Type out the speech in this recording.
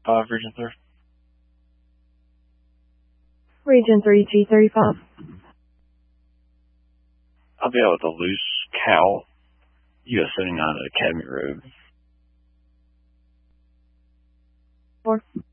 5, Region 3. Region 3, G35. I'll be out with a loose cow. US 79 at Academy Road. 4.